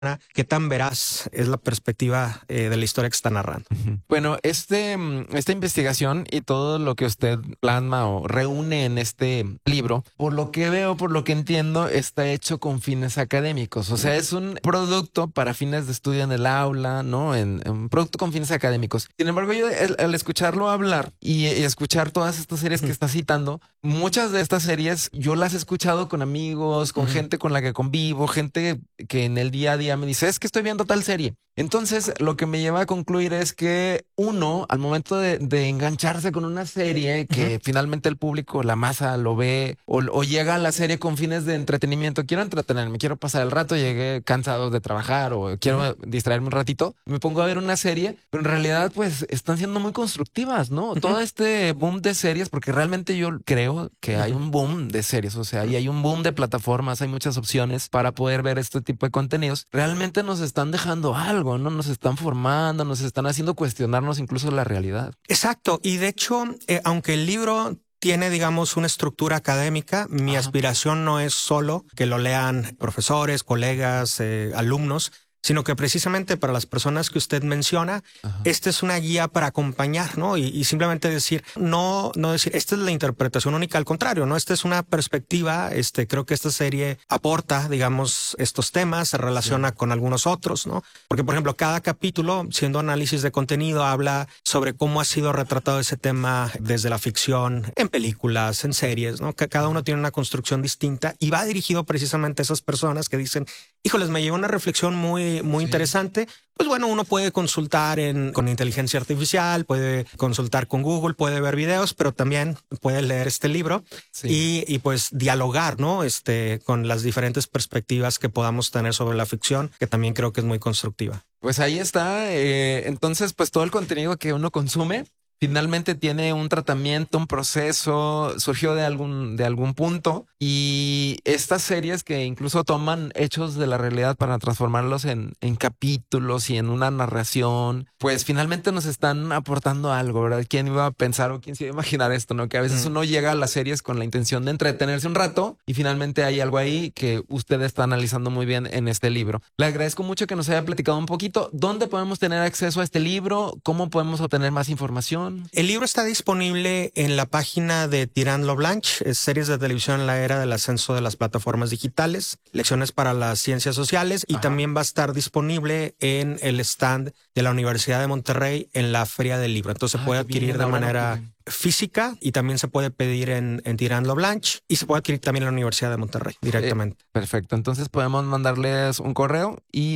qué tan veraz es la perspectiva de la historia que está narrando. Bueno, esta investigación y todo lo que usted plasma o reúne en este libro, por lo que veo, por lo que entiendo, está hecho con fines académicos. O sea, es un producto para fines de estudio en el aula, ¿no? Un producto con fines académicos. Sin embargo, yo al escucharlo hablar y escuchar todas estas series que está citando, muchas de estas series yo las he escuchado con amigos, con gente con la que convivo, gente que en el día a día me dice, es que estoy viendo tal serie. Entonces, lo que me lleva a concluir es que uno, al momento de engancharse con una serie que finalmente el público, la masa lo ve o llega a la serie con fines de entretenimiento, quiero entretenerme, quiero pasar el rato, llegué cansado de trabajar o quiero distraerme un ratito, me pongo a ver una serie, pero en realidad pues están siendo muy constructivas, ¿no? Todo este boom de series, porque realmente yo creo que hay un boom de series, o sea, y hay un boom de plataformas, hay muchas opciones para poder ver este tipo de contenidos. Realmente nos están dejando algo, ¿no? Nos están formando, nos están haciendo cuestionarnos incluso la realidad. Exacto. Y de hecho, aunque el libro tiene, digamos, una estructura académica, mi aspiración no es solo que lo lean profesores, colegas, alumnos, sino que precisamente para las personas que usted menciona, esta es una guía para acompañar, ¿no? Y simplemente decir, no decir, esta es la interpretación única, al contrario, ¿no? Esta es una perspectiva, creo que esta serie aporta, digamos, estos temas, se relaciona con algunos otros, ¿no? Porque, por ejemplo, cada capítulo, siendo análisis de contenido, habla sobre cómo ha sido retratado ese tema desde la ficción, en películas, en series, ¿no? Que cada uno tiene una construcción distinta y va dirigido precisamente a esas personas que dicen, híjoles, me lleva una reflexión muy interesante. Pues bueno, uno puede consultar con inteligencia artificial, puede consultar con Google, puede ver videos, pero también puede leer este libro y pues dialogar, ¿no? Con las diferentes perspectivas que podamos tener sobre la ficción, que también creo que es muy constructiva. Pues ahí está. Entonces, pues todo el contenido que uno consume finalmente tiene un tratamiento, un proceso, surgió de algún punto, y estas series que incluso toman hechos de la realidad para transformarlos en capítulos y en una narración, pues finalmente nos están aportando algo, ¿verdad? ¿Quién iba a pensar o quién se iba a imaginar esto, no? Que a veces uno llega a las series con la intención de entretenerse un rato y finalmente hay algo ahí que usted está analizando muy bien en este libro. Le agradezco mucho que nos haya platicado un poquito. ¿Dónde podemos tener acceso a este libro? ¿Cómo podemos obtener más información? El libro está disponible en la página de Tirant Lo Blanche, series de televisión en la era del ascenso de las plataformas digitales, lecciones para las ciencias sociales, y también va a estar disponible en el stand de la Universidad de Monterrey en la Feria del Libro. Entonces se puede adquirir de manera física y también se puede pedir en Tirant Lo Blanche y se puede adquirir también en la Universidad de Monterrey directamente. Perfecto. Entonces podemos mandarles un correo,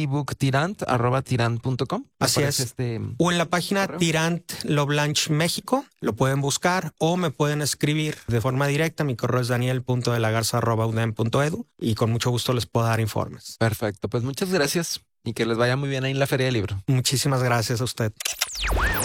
ebooktirant@tirant.com. Así es. O en la página Tirant Lo Blanche México, lo pueden buscar o me pueden escribir de forma directa. Mi correo es daniel.delagarza@udem.edu y con mucho gusto les puedo dar informes. Perfecto. Pues muchas gracias y que les vaya muy bien ahí en la Feria del Libro. Muchísimas gracias a usted.